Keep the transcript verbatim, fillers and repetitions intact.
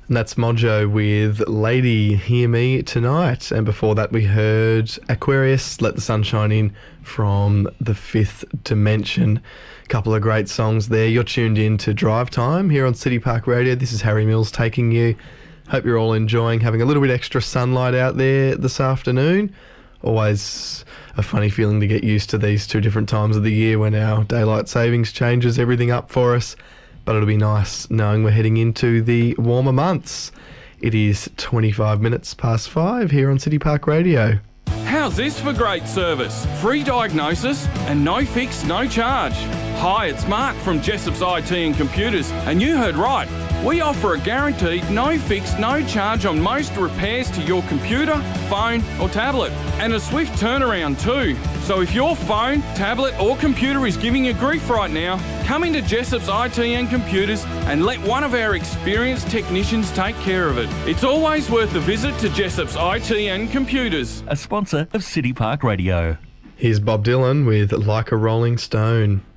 And that's Mojo with Lady Hear Me Tonight. And before that we heard Aquarius, Let the Sun Shine In from The Fifth Dimension. A couple of great songs there. You're tuned in to Drive Time here on City Park Radio. This is Harry Mills taking you. Hope you're all enjoying having a little bit extra sunlight out there this afternoon. Always a funny feeling to get used to these two different times of the year when our daylight savings changes everything up for us. But it'll be nice knowing we're heading into the warmer months. It is twenty-five minutes past five here on City Park Radio. How's this for great service? Free diagnosis and no fix, no charge. Hi, it's Mark from Jessop's I T and Computers, and you heard right. We offer a guaranteed no fix, no charge on most repairs to your computer, phone or tablet, and a swift turnaround too. So if your phone, tablet or computer is giving you grief right now, come into Jessop's I T and Computers and let one of our experienced technicians take care of it. It's always worth a visit to Jessop's I T and Computers. A sponsor of City Park Radio. Here's Bob Dylan with Like a Rolling Stone.